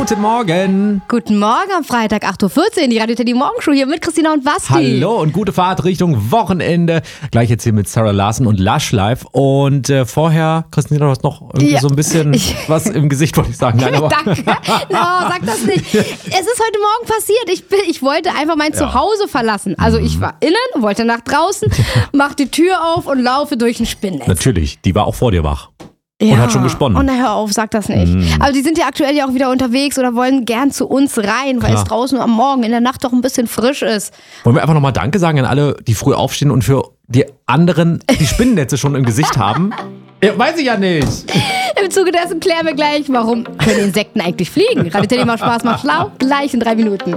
guten Morgen. Guten Morgen am Freitag, 8.14 Uhr, die Radio Teddy Morgenshow hier mit Christina und Basti. Hallo und gute Fahrt Richtung Wochenende. Gleich jetzt hier mit Sarah Larsen und Lush Live. Und vorher, Christina, du hast noch irgendwie so ein bisschen was im Gesicht, wollte ich sagen. Nein, aber Danke. No, sag das nicht. Es ist heute Morgen passiert. Ich wollte einfach mein Zuhause verlassen. Also ich war innen, wollte nach draußen, mach die Tür auf und laufe durch ein Spinnennetz. Natürlich, die war auch vor dir wach. Und hat schon gesponnen. Und na, hör auf, sag das nicht. Aber die sind ja aktuell ja auch wieder unterwegs oder wollen gern zu uns rein, weil es draußen am Morgen in der Nacht doch ein bisschen frisch ist. Wollen wir einfach nochmal Danke sagen an alle, die früh aufstehen und für die anderen die Spinnennetze schon im Gesicht haben? Ja, weiß ich ja nicht. Im Zuge dessen klären wir gleich, warum können Insekten eigentlich fliegen. Radio Teddy macht Spaß, macht schlau. Gleich in 3 Minuten.